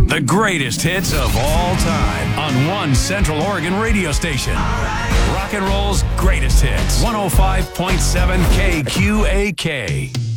The greatest hits of all time on one Central Oregon radio station. Rock and roll's greatest hits. 105.7 KQAK.